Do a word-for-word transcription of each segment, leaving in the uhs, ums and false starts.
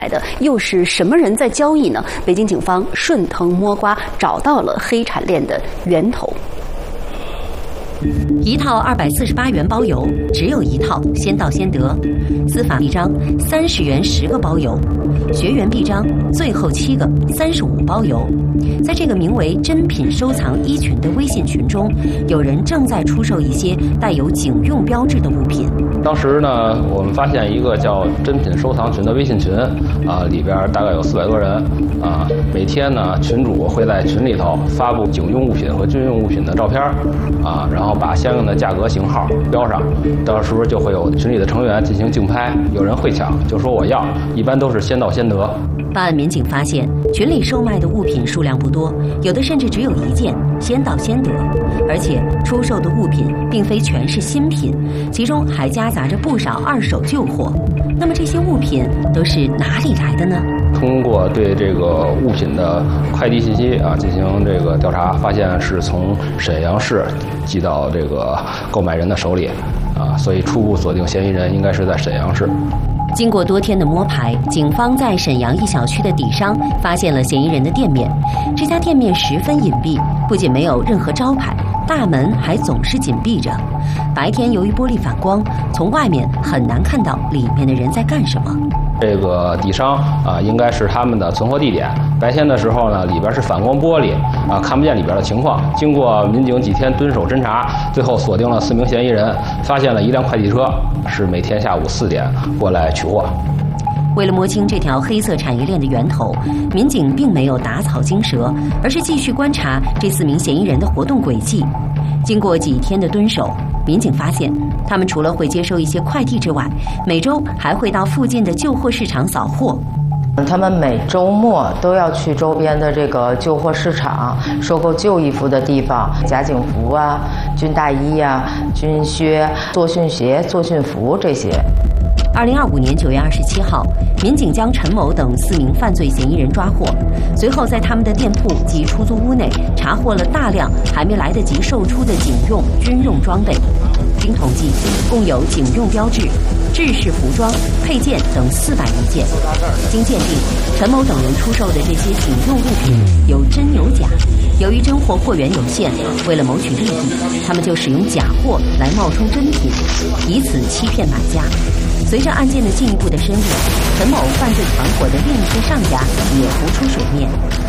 来的又是什么人在交易呢？北京警方顺藤摸瓜找到了黑产链的源头。 一套二百四十八元包邮，只有一套，先到先得。司法臂章三十元十个包邮，学员臂章最后七个三十五包邮。在这个名为“珍品收藏一群”的微信群中，有人正在出售一些带有警用标志的物品。 当时呢，我们发现一个叫“珍品收藏群”的微信群，啊，里边大概有四百多人，啊，每天呢，群主会在群里头发布警用物品和军用物品的照片，啊，然后把相应的价格型号标上，到时候就会有群里的成员进行竞拍，有人会抢，就说我要，一般都是先到先得。 办案民警发现，群里售卖的物品数量不多，有的甚至只有一件，先到先得，而且出售的物品并非全是新品，其中还夹杂着不少二手旧货。那么这些物品都是哪里来的呢？ 通过对这个物品的快递信息啊进行这个调查，发现是从沈阳市寄到这个购买人的手里，啊，所以初步锁定嫌疑人应该是在沈阳市。 经过多天的摸排，警方在沈阳一小区的底商发现了嫌疑人的店面。这家店面十分隐蔽，不仅没有任何招牌，大门还总是紧闭着。白天由于玻璃反光，从外面很难看到里面的人在干什么。 这个底商啊，应该是他们的存货地点。白天的时候呢，里边是反光玻璃啊，看不见里边的情况。经过民警几天蹲守侦查，最后锁定了四名嫌疑人，发现了一辆快递车，是每天下午四点过来取货。 为了摸清这条黑色产业链的源头，民警并没有打草惊蛇，而是继续观察这四名嫌疑人的活动轨迹。经过几天的蹲守，民警发现，他们除了会接收一些快递之外，每周还会到附近的旧货市场扫货。 他们每周末都要去周边的这个旧货市场收购旧衣服的地方，假警服啊、军大衣啊、军靴、作训鞋、作训服这些。 二零二五年九月二十七号，民警将陈某等四名犯罪嫌疑人抓获，随后在他们的店铺及出租屋内查获了大量还没来得及售出的警用、军用装备。经统计，共有警用标志、制式服装、配件等四百余件。经鉴定，陈某等人出售的这些警用物品有真有假。由于真货货源有限，为了谋取利益，他们就使用假货来冒充真品，以此欺骗买家。随着案件的进一步的深入，陈某犯罪团伙的另一些上家也浮出水面。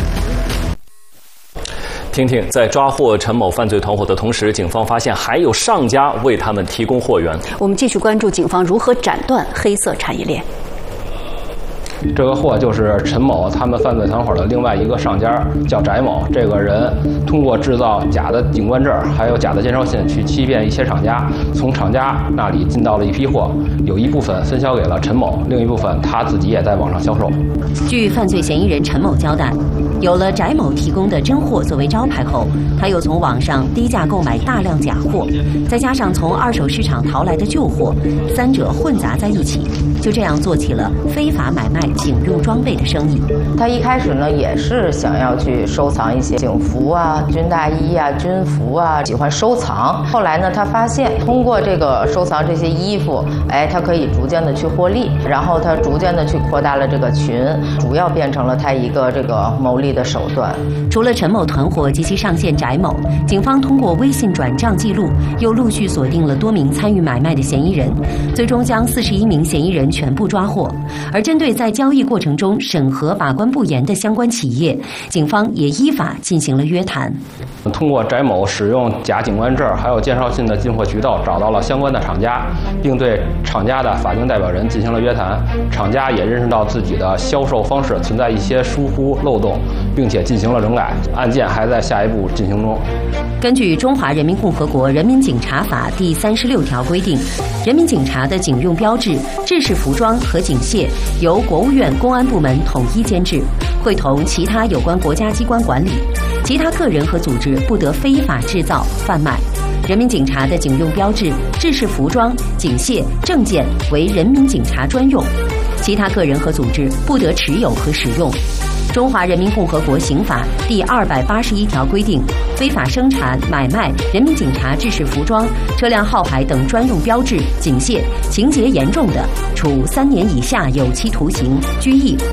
听听，在抓获陈某犯罪团伙的同时，警方发现还有上家为他们提供货源。 我们继续关注警方如何斩断黑色产业链。 这个货就是陈某他们犯罪团伙的另外一个上家，叫翟某。这个人通过制造假的警官证还有假的介绍信去欺骗一些厂家，从厂家那里进到了一批货，有一部分分销给了陈某，另一部分他自己也在网上销售。 据犯罪嫌疑人陈某交代，有了翟某提供的真货作为招牌后，他又从网上低价购买大量假货，再加上从二手市场淘来的旧货，三者混杂在一起，就这样做起了非法买卖警用装备的生意。 他一开始呢也是想要去收藏一些警服啊、军大衣啊、军服啊，喜欢收藏。后来呢，他发现通过这个收藏这些衣服，哎，他可以逐渐的去获利，然后他逐渐的去扩大了这个群，主要变成了他一个这个牟利的手段。 除了陈某团伙及其上线翟某，警方通过微信转账记录，又陆续锁定了多名参与买卖的嫌疑人，最终将四十一名嫌疑人全部抓获。而针对在交易过程中审核把关不严的相关企业，警方也依法进行了约谈。 通过翟某使用假警官证还有介绍信的进货渠道，找到了相关的厂家，并对厂家的法定代表人进行了约谈。厂家也认识到自己的销售方式存在一些疏忽漏洞，并且进行了整改。案件还在下一步进行中。 根据《中华人民共和国人民警察法》第三十六条规定，人民警察的警用标志、制式服装和警械由国务院公安部门统一监制，会同其他有关国家机关管理。其他个人和组织不得非法制造、贩卖。人民警察的警用标志、制式服装、警械、证件为人民警察专用，其他个人和组织不得持有和使用。 中华人民共和国刑法第二百八十一条规定，非法生产、买卖人民警察制式服装、车辆号牌等专用标志、警械，情节严重的，处三年以下有期徒刑、拘役